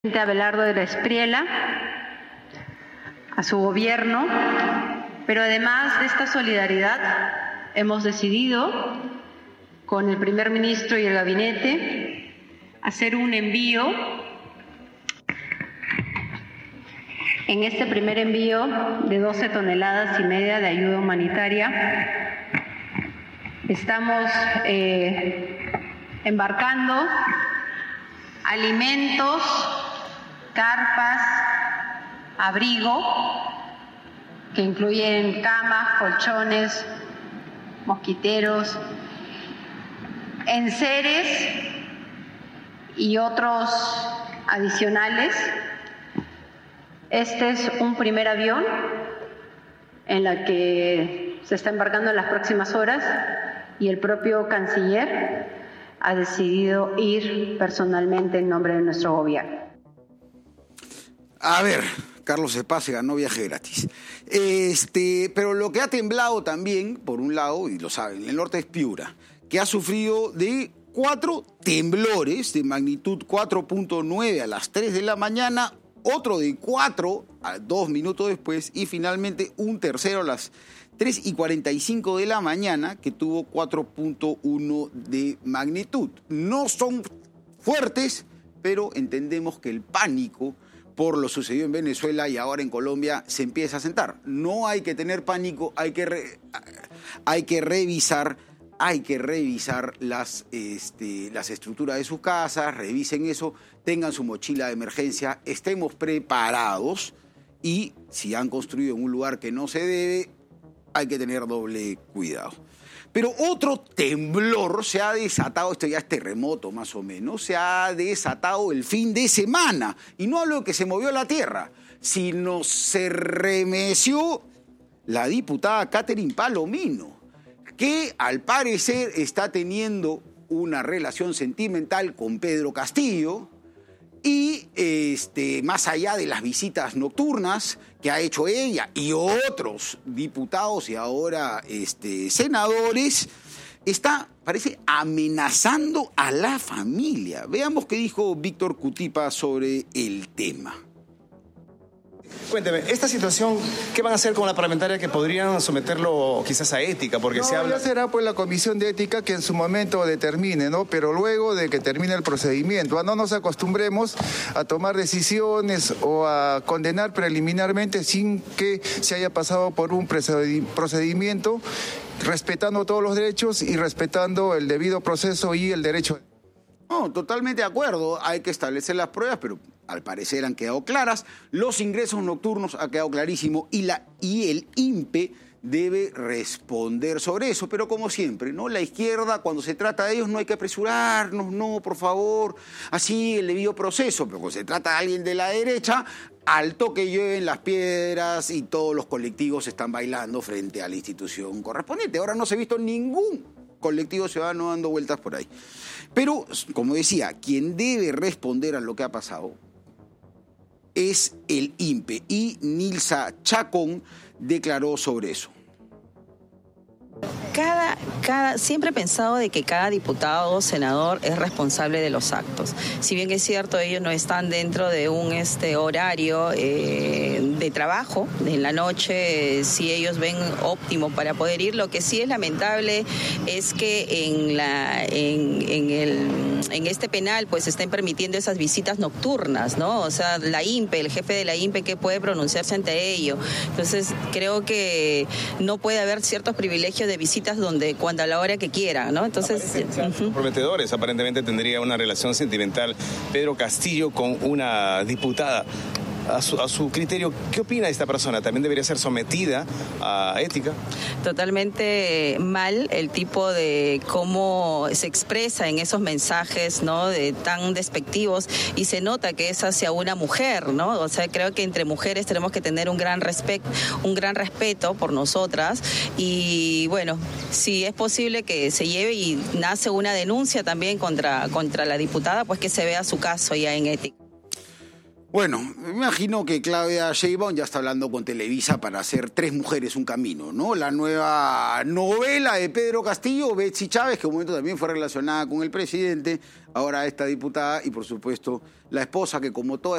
Abelardo de la Espriella, a su gobierno, pero además de esta solidaridad hemos decidido con el primer ministro y el gabinete hacer un envío. En este primer envío de 12 toneladas y media de ayuda humanitaria estamos embarcando alimentos, carpas, abrigo, que incluyen camas, colchones, mosquiteros, enseres y otros adicionales. Este es un primer avión en la que se está embarcando en las próximas horas y el propio canciller ha decidido ir personalmente en nombre de nuestro gobierno. A ver, Carlos Espácega, no viaje gratis. Pero lo que ha temblado también, por un lado, y lo saben, el norte es Piura, que ha sufrido de 4 temblores de magnitud 4.9 a las 3 de la mañana, otro de 4 a 2 minutos después y finalmente un tercero a las 3:45 de la mañana que tuvo 4.1 de magnitud. No son fuertes, pero entendemos que el pánico por lo sucedido en Venezuela y ahora en Colombia se empieza a sentar. No hay que tener pánico, hay que revisar las estructuras de sus casas, revisen eso, tengan su mochila de emergencia, estemos preparados y si han construido en un lugar que no se debe, hay que tener doble cuidado. Pero otro temblor se ha desatado, esto ya es terremoto más o menos, se ha desatado el fin de semana. Y no hablo de que se movió la tierra, sino se remeció la diputada Catherine Palomino, que al parecer está teniendo una relación sentimental con Pedro Castillo y más allá de las visitas nocturnas que ha hecho ella y otros diputados y ahora senadores, parece amenazando a la familia. Veamos qué dijo Víctor Cutipa sobre el tema. Cuénteme, esta situación, ¿qué van a hacer con la parlamentaria que podrían someterlo quizás a ética? Porque se habla... Ya será pues la comisión de ética que en su momento determine, ¿no? Pero luego de que termine el procedimiento, no nos acostumbremos a tomar decisiones o a condenar preliminarmente sin que se haya pasado por un procedimiento, respetando todos los derechos y respetando el debido proceso y el derecho. No, totalmente de acuerdo, hay que establecer las pruebas, pero al parecer han quedado claras. Los ingresos nocturnos ha quedado clarísimo y el INPE debe responder sobre eso. Pero como siempre, ¿no? La izquierda, cuando se trata de ellos, no hay que apresurarnos, no, por favor, así el debido proceso. Pero cuando se trata de alguien de la derecha, al toque llueven las piedras y todos los colectivos están bailando frente a la institución correspondiente. Ahora no se ha visto ningún colectivo ciudadano dando vueltas por ahí. Pero, como decía, quien debe responder a lo que ha pasado es el INPE y Nilsa Chacón declaró sobre eso. Siempre he pensado de que cada diputado o senador es responsable de los actos. Si bien es cierto, ellos no están dentro de un horario de trabajo, en la noche, si ellos ven óptimo para poder ir. Lo que sí es lamentable es que en este penal pues estén permitiendo esas visitas nocturnas, ¿no? O sea, la INPE, el jefe de la INPE, que puede pronunciarse ante ello. Entonces, creo que no puede haber ciertos privilegios de visitas cuando a la hora que quieran, ¿no? Entonces, prometedores, aparentemente tendría una relación sentimental Pedro Castillo con una diputada. A su criterio, ¿qué opina esta persona? ¿También debería ser sometida a ética? Totalmente mal el tipo de cómo se expresa en esos mensajes, ¿no? Tan despectivos, y se nota que es hacia una mujer, ¿no? O sea, creo que entre mujeres tenemos que tener un gran respeto por nosotras, y bueno, si es posible que se lleve y nace una denuncia también contra la diputada, pues que se vea su caso ya en ética. Bueno, me imagino que Claudia Sheinbaum ya está hablando con Televisa para hacer 3 mujeres un camino, ¿no? La nueva novela de Pedro Castillo, Betsy Chávez, que en un momento también fue relacionada con el presidente, ahora esta diputada y por supuesto la esposa que como toda